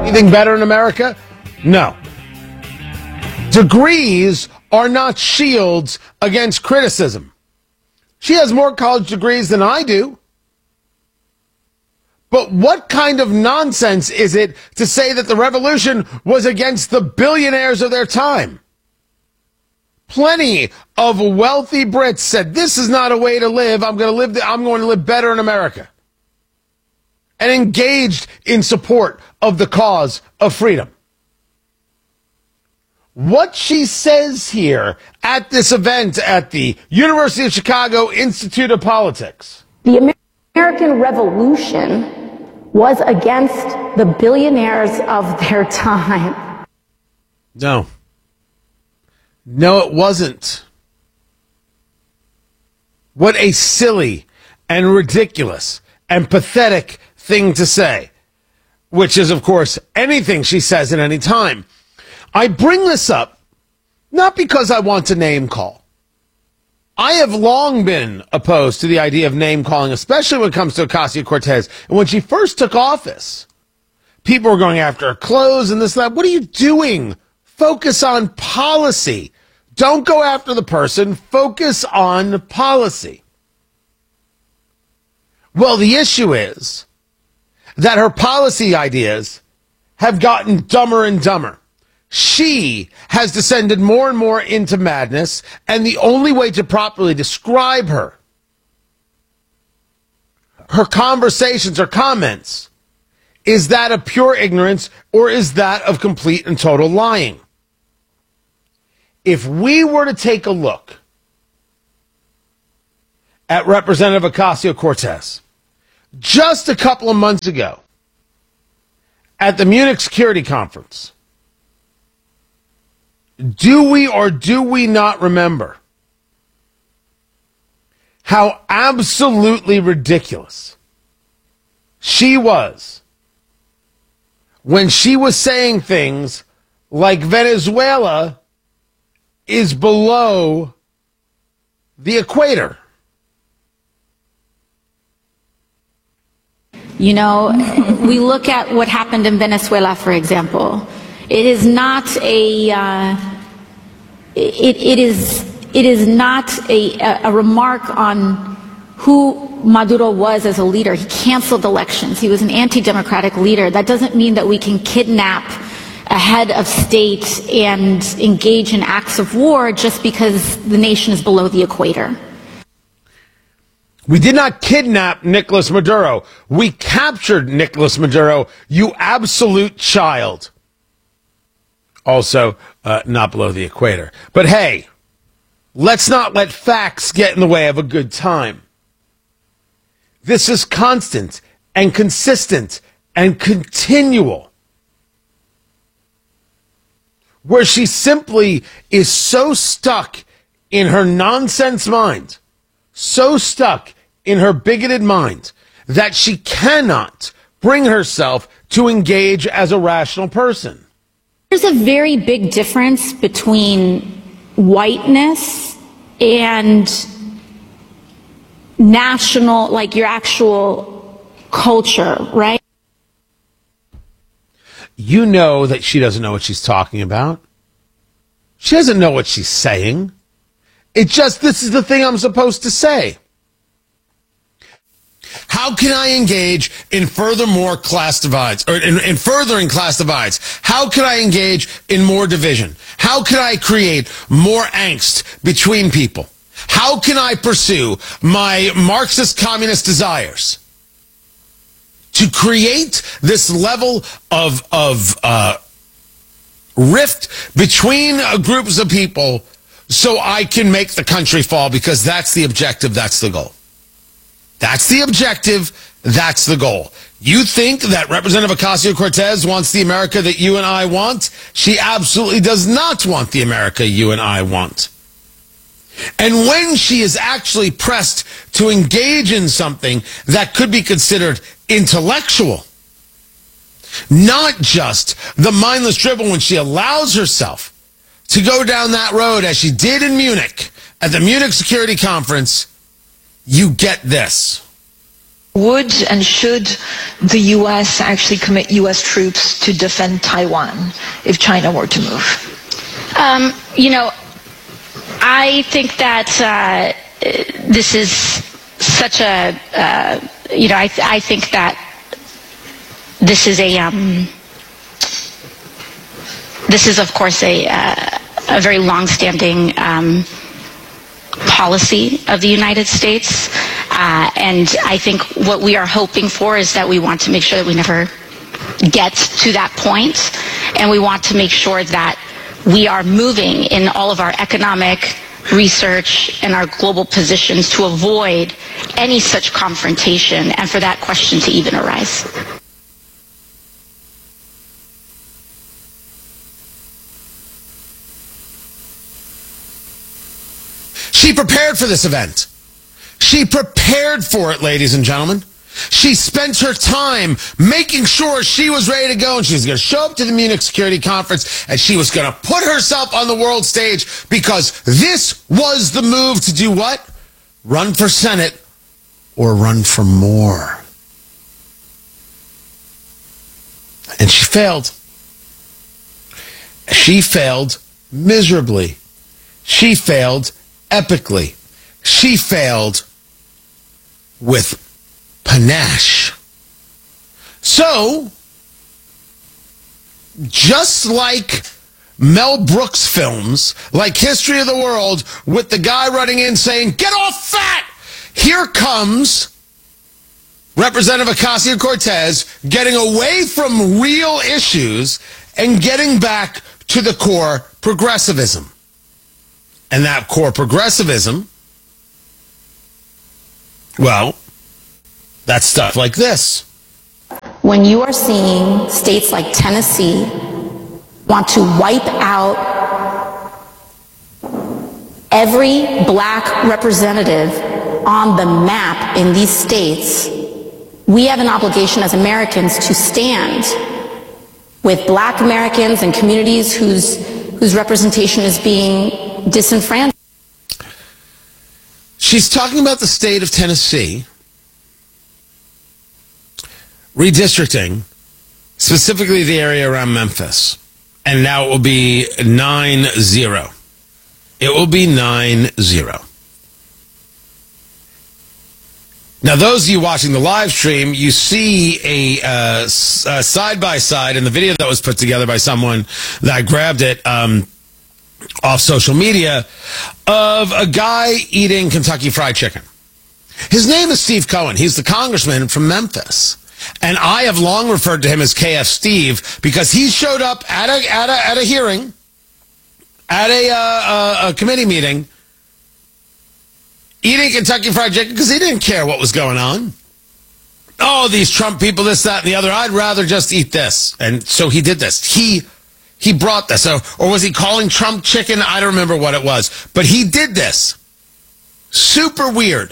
Anything better in America? No. Degrees are not shields against criticism. She has more college degrees than I do. But what kind of nonsense is it to say that the revolution was against the billionaires of their time? Plenty of wealthy Brits said, this is not a way to live. I'm going to live better in America. And engaged in support of the cause of freedom. What she says here at this event at the University of Chicago Institute of Politics. The American Revolution was against the billionaires of their time. No. No, it wasn't. What a silly and ridiculous and pathetic thing to say, which is, of course, anything she says at any time. I bring this up not because I want to name call. I have long been opposed to the idea of name calling, especially when it comes to Ocasio-Cortez. And when she first took office, people were going after her clothes and this and that. What are you doing? Focus on policy. Don't go after the person. Focus on policy. Well, the issue is that her policy ideas have gotten dumber and dumber. She has descended more and more into madness, and the only way to properly describe her conversations or comments, is that of pure ignorance or is that of complete and total lying. If we were to take a look at Representative Ocasio-Cortez just a couple of months ago at the Munich Security Conference, do we or do we not remember how absolutely ridiculous she was when she was saying things like Venezuela is below the equator? You know, we look at what happened in Venezuela, for example. It is not it is not a remark on who Maduro was as a leader. He canceled elections. He was an anti-democratic leader. That doesn't mean that we can kidnap a head of state and engage in acts of war just because the nation is below the equator. We did not kidnap Nicolas Maduro. We captured Nicolas Maduro, you absolute child. Also, not below the equator. But hey, let's not let facts get in the way of a good time. This is constant and consistent and continual, where she simply is so stuck in her nonsense mind, so stuck in her bigoted mind, that she cannot bring herself to engage as a rational person. There's a very big difference between whiteness and national, like your actual culture, right? You know that she doesn't know what she's talking about. She doesn't know what she's saying. It's just, this is the thing I'm supposed to say. How can I engage in furthermore class divides, or in furthering class divides? How can I engage in more division? How can I create more angst between people? How can I pursue my Marxist communist desires to create this level of rift between groups of people so I can make the country fall? Because that's the objective, that's the goal. That's the objective. That's the goal. You think that Representative Ocasio-Cortez wants the America that you and I want? She absolutely does not want the America you and I want. And when she is actually pressed to engage in something that could be considered intellectual, not just the mindless dribble, when she allows herself to go down that road as she did in Munich at the Munich Security Conference, you get this. Would and should the U.S. actually commit U.S. troops to defend Taiwan if China were to move? I think that this is such a, I think that this is of course a very long-standing policy of the United States. And I think what we are hoping for is that we want to make sure that we never get to that point, and we want to make sure that we are moving in all of our economic, research, and our global positions to avoid any such confrontation and for that question to even arise. She prepared for this event. She prepared for it, ladies and gentlemen. She spent her time making sure she was ready to go, and she was going to show up to the Munich Security Conference, and she was going to put herself on the world stage because this was the move to do what? Run for Senate or run for more. And she failed. She failed miserably. She failed epically. She failed with panache. So, just like Mel Brooks films, like History of the World, with the guy running in saying, "Get off fat!" Here comes Representative Ocasio-Cortez getting away from real issues and getting back to the core progressivism. And that core progressivism, well, that's stuff like this. When you are seeing states like Tennessee want to wipe out every black representative on the map in these states, we have an obligation as Americans to stand with black Americans and communities whose representation is being disenfranchised. She's talking about the state of Tennessee redistricting, specifically the area around Memphis. And now it will be 9-0. It will be 9-0. Now, those of you watching the live stream, you see a side-by-side in the video that was put together by someone that grabbed it off social media of a guy eating Kentucky Fried Chicken. His name is Steve Cohen. He's the congressman from Memphis. And I have long referred to him as KF Steve because he showed up at a hearing, at a committee meeting, eating Kentucky Fried Chicken because he didn't care what was going on. Oh, these Trump people, this, that, and the other. I'd rather just eat this. And so he did this. He brought this. Or was he calling Trump chicken? I don't remember what it was. But he did this. Super weird.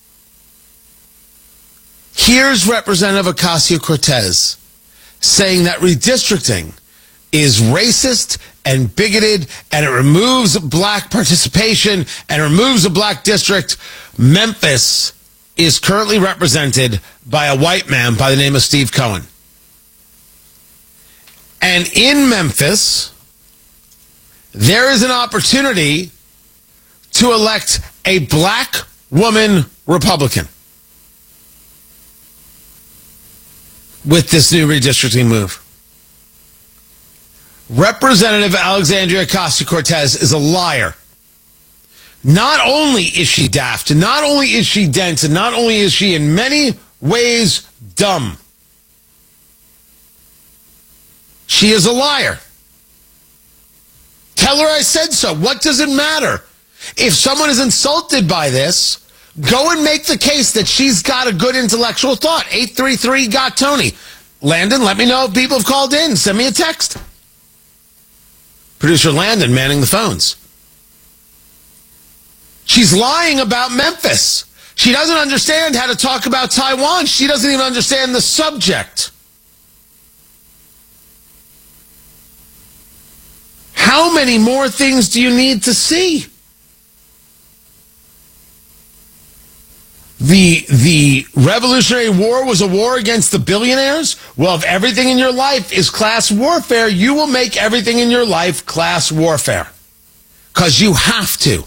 Here's Representative Ocasio-Cortez saying that redistricting is racist and bigoted, and it removes black participation and removes a black district. Memphis is currently represented by a white man by the name of Steve Cohen. And in Memphis, there is an opportunity to elect a black woman Republican with this new redistricting move. Representative Alexandria Ocasio-Cortez is a liar. Not only is she daft, and not only is she dense, and not only is she in many ways dumb, she is a liar. Tell her I said so. What does it matter? If someone is insulted by this, go and make the case that she's got a good intellectual thought. 833-GOT-TONY. Landon, let me know if people have called in. Send me a text. Producer Landon manning the phones. She's lying about Memphis. She doesn't understand how to talk about Taiwan. She doesn't even understand the subject. How many more things do you need to see? The Revolutionary War was a war against the billionaires. Well, if everything in your life is class warfare, you will make everything in your life class warfare. Because you have to.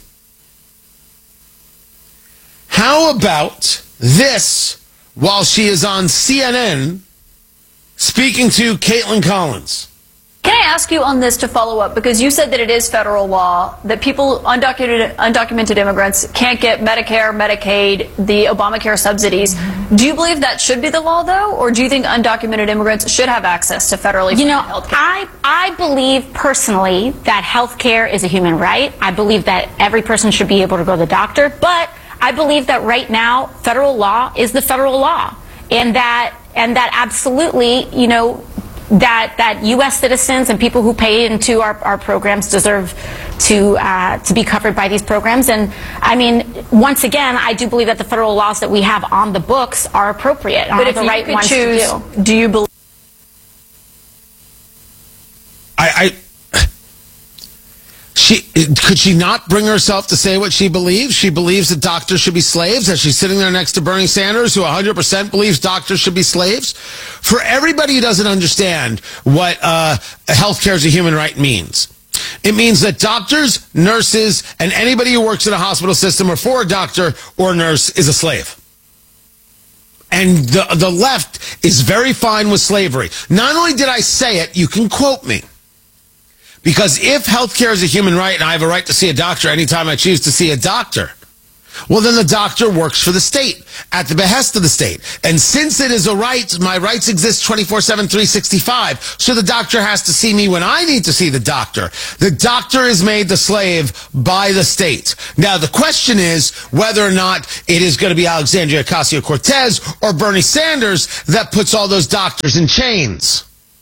How about this while she is on CNN speaking to Caitlin Collins? Can I ask you on this to follow up? Because you said that it is federal law that people, undocumented immigrants, can't get Medicare, Medicaid, the Obamacare subsidies. Do you believe that should be the law, though? Or do you think undocumented immigrants should have access to federally funded health care? I believe personally that health care is a human right. I believe that every person should be able to go to the doctor. But I believe that right now, federal law is the federal law. And that absolutely, that U.S. citizens and people who pay into our programs deserve to be covered by these programs. And I mean, once again, I do believe that the federal laws that we have on the books are appropriate. But if you could choose, do you believe? Could she not bring herself to say what she believes? She believes that doctors should be slaves, as she's sitting there next to Bernie Sanders, who 100% believes doctors should be slaves. For everybody who doesn't understand what healthcare as a human right means, it means that doctors, nurses, and anybody who works in a hospital system or for a doctor or nurse is a slave. And the left is very fine with slavery. Not only did I say it, you can quote me. Because if healthcare is a human right and I have a right to see a doctor anytime I choose to see a doctor, well, then the doctor works for the state at the behest of the state. And since it is a right, my rights exist 24/7, 365. So the doctor has to see me when I need to see the doctor. The doctor is made the slave by the state. Now, the question is whether or not it is going to be Alexandria Ocasio-Cortez or Bernie Sanders that puts all those doctors in chains.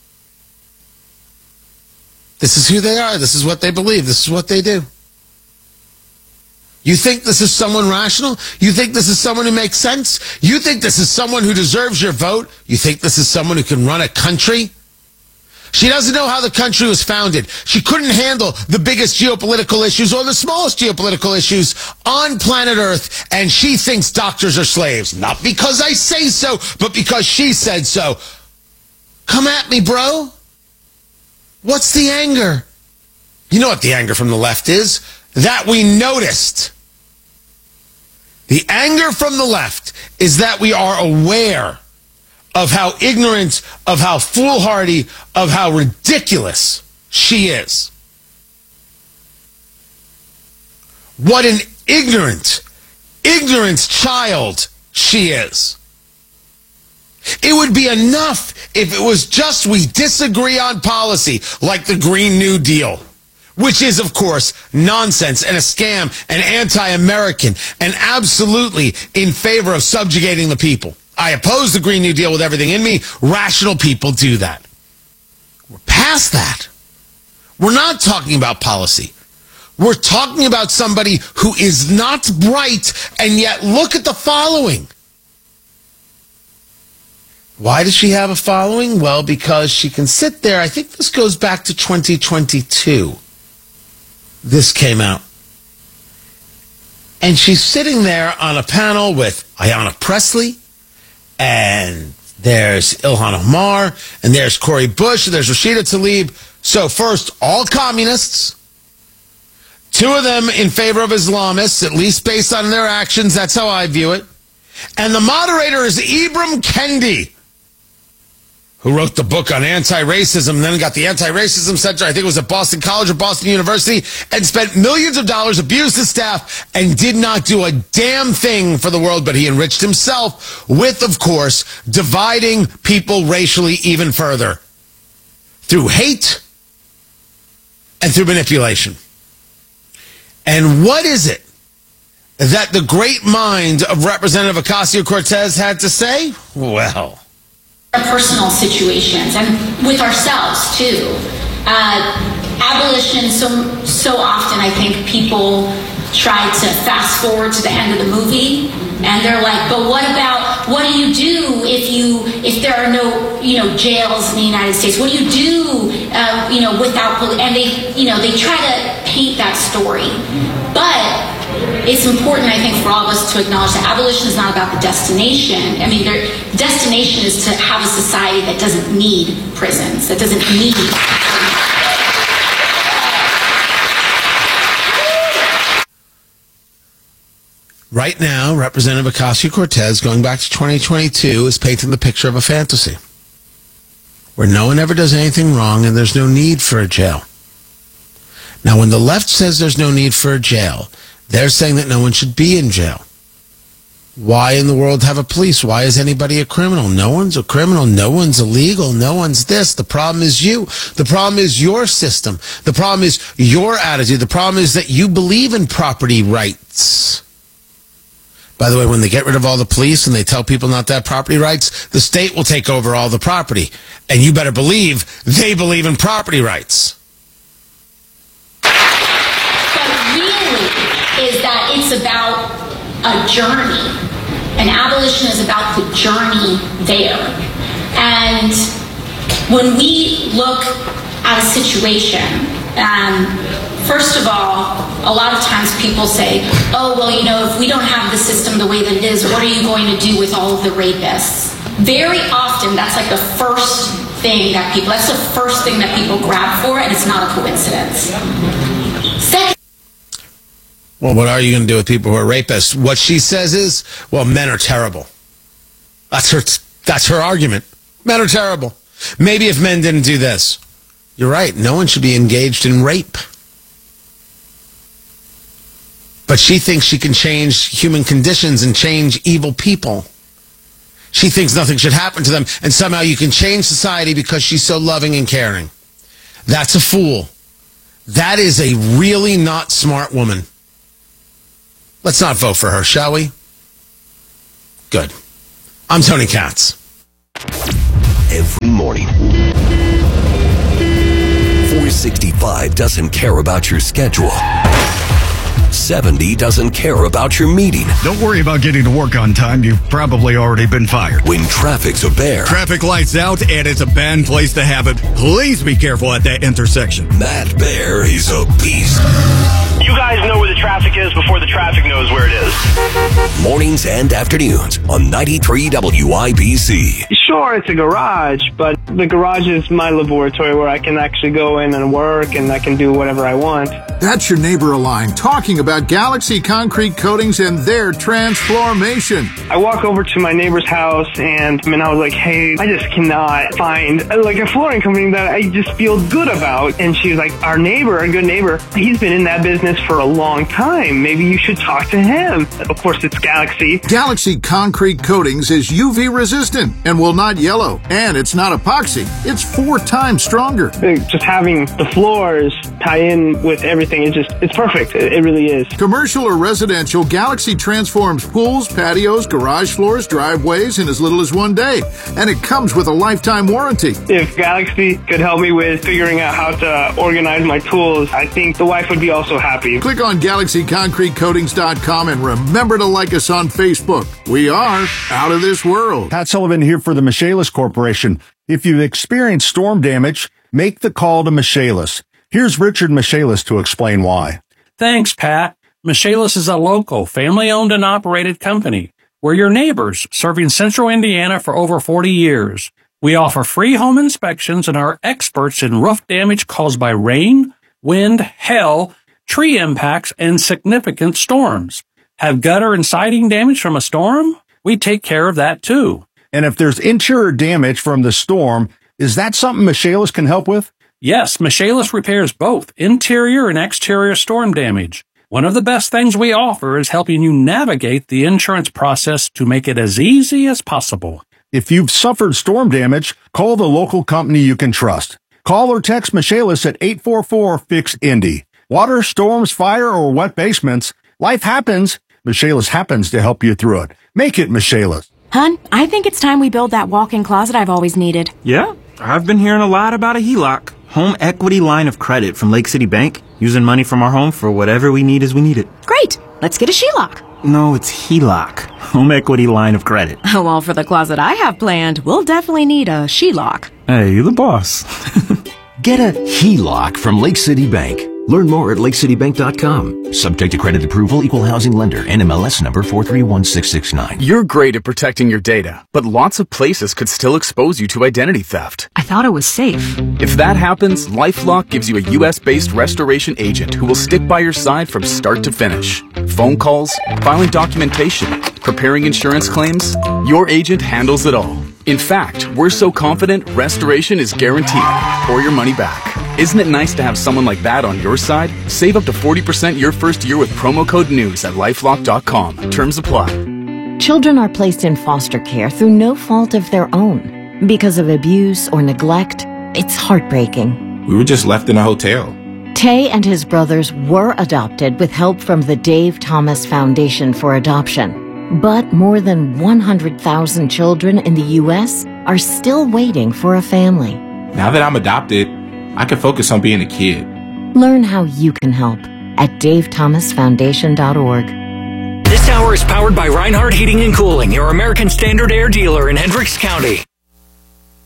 This is who they are. This is what they believe. This is what they do. You think this is someone rational? You think this is someone who makes sense? You think this is someone who deserves your vote? You think this is someone who can run a country? She doesn't know how the country was founded. She couldn't handle the biggest geopolitical issues or the smallest geopolitical issues on planet Earth, and she thinks doctors are slaves. Not because I say so, but because she said so. Come at me, bro. What's the anger? You know what the anger from the left is? That we noticed. The anger from the left is that we are aware of how ignorant, of how foolhardy, of how ridiculous she is. What an ignorant child she is. It would be enough if it was just we disagree on policy, like the Green New Deal, which is, of course, nonsense and a scam and anti-American and absolutely in favor of subjugating the people. I oppose the Green New Deal with everything in me. Rational people do that. We're past that. We're not talking about policy. We're talking about somebody who is not bright, and yet look at the following. Why does she have a following? Well, because she can sit there. I think this goes back to 2022. This came out. And she's sitting there on a panel with Ayanna Pressley, and there's Ilhan Omar, and there's Cori Bush, and there's Rashida Tlaib. So first, all communists. Two of them in favor of Islamists, at least based on their actions. That's how I view it. And the moderator is Ibram Kendi, who wrote the book on anti-racism, then got the anti-racism center, I think it was at Boston College or Boston University, and spent millions of dollars, abused his staff, and did not do a damn thing for the world, but he enriched himself with, of course, dividing people racially even further through hate and through manipulation. And what is it that the great mind of Representative Ocasio-Cortez had to say? Well, personal situations and with ourselves too. Abolition, so often I think people try to fast forward to the end of the movie and they're like, but what do you do if there are no jails in the United States? What do you do without police? And they try to paint that story. But it's important, I think, for all of us to acknowledge that abolition is not about the destination. I mean, the destination is to have a society that doesn't need prisons, that doesn't need... Right now, Representative Ocasio-Cortez, going back to 2022, is painting the picture of a fantasy where no one ever does anything wrong and there's no need for a jail. Now, when the left says there's no need for a jail, they're saying that no one should be in jail. Why in the world have a police? Why is anybody a criminal? No one's a criminal. No one's illegal. No one's this. The problem is you. The problem is your system. The problem is your attitude. The problem is that you believe in property rights. By the way, when they get rid of all the police and they tell people not to have property rights, the state will take over all the property. And you better believe they believe in property rights. But really is that it's about a journey. And abolition is about the journey there. And when we look at a situation, first of all, a lot of times people say, oh, well, you know, if we don't have the system the way that it is, what are you going to do with all of the rapists? Very often, that's like the first thing that people grab for, and it's not a coincidence. Second, well, what are you going to do with people who are rapists? What she says is, well, men are terrible. That's her argument. Men are terrible. Maybe if men didn't do this. You're right. No one should be engaged in rape. But she thinks she can change human conditions and change evil people. She thinks nothing should happen to them, and somehow you can change society because she's so loving and caring. That's a fool. That is a really not smart woman. Let's not vote for her, shall we? Good. I'm Tony Katz. Every morning, 465 doesn't care about your schedule. 70 doesn't care about your meeting. Don't worry about getting to work on time. You've probably already been fired. When traffic's a bear. Traffic lights out and it's a bad place to have it. Please be careful at that intersection. Matt Bear is a beast. You guys know where the traffic is before the traffic knows where it is. Mornings and afternoons on 93 WIBC. Sure, it's a garage, but the garage is my laboratory where I can actually go in and work and I can do whatever I want. That's your neighbor Align talking about Galaxy Concrete Coatings and their transformation. I walk over to my neighbor's house and I was like, hey, I just cannot find like a flooring company that I just feel good about. And she was like, our neighbor, a good neighbor, he's been in that business for a long time. Maybe you should talk to him. Of course, it's Galaxy. Galaxy Concrete Coatings is UV resistant and will not yellow. And it's not epoxy. It's 4 times stronger. Just having the floors tie in with everything, it's perfect. It really is. Commercial or residential, Galaxy transforms pools, patios, garage floors, driveways in as little as 1 day. And it comes with a lifetime warranty. If Galaxy could help me with figuring out how to organize my tools, I think the wife would be also happy. Click on GalaxyConcreteCoatings.com and remember to like us on Facebook. We are out of this world. Pat Sullivan here for the Michaelis Corporation. If you've experienced storm damage, make the call to Michaelis. Here's Richard Michaelis to explain why. Thanks, Pat. Michaelis is a local, family-owned and operated company. We're your neighbors, serving Central Indiana for over 40 years. We offer free home inspections and are experts in roof damage caused by rain, wind, hail, tree impacts, and significant storms. Have gutter and siding damage from a storm? We take care of that, too. And if there's interior damage from the storm, is that something Michaelis can help with? Yes, Michaelis repairs both interior and exterior storm damage. One of the best things we offer is helping you navigate the insurance process to make it as easy as possible. If you've suffered storm damage, call the local company you can trust. Call or text Michaelis at 844-FIX-INDY. Water, storms, fire, or wet basements, life happens. Michaelis happens to help you through it. Make it Michaelis. Hun, I think it's time we build that walk-in closet I've always needed. Yeah, I've been hearing a lot about a HELOC. Home equity line of credit from Lake City Bank. Using money from our home for whatever we need as we need it. Great. Let's get a SHELOC. No, it's HELOC. Home equity line of credit. Oh, well, for the closet I have planned, we'll definitely need a SHELOC. Hey, you the boss. Get a HELOC from Lake City Bank. Learn more at lakecitybank.com. Subject to credit approval, equal housing lender, NMLS number 431669. You're great at protecting your data, but lots of places could still expose you to identity theft. I thought it was safe. If that happens, LifeLock gives you a US-based restoration agent who will stick by your side from start to finish. Phone calls, filing documentation, preparing insurance claims, your agent handles it all. In fact, we're so confident restoration is guaranteed or your money back. Isn't it nice to have someone like that on your side? Save up to 40% your first year with promo code NEWS at LifeLock.com. Terms apply. Children are placed in foster care through no fault of their own. Because of abuse or neglect, it's heartbreaking. We were just left in a hotel. Tay and his brothers were adopted with help from the Dave Thomas Foundation for Adoption. But more than 100,000 children in the U.S. are still waiting for a family. Now that I'm adopted, I can focus on being a kid. Learn how you can help at davethomasfoundation.org. This hour is powered by Reinhardt Heating and Cooling, your American Standard Air dealer in Hendricks County.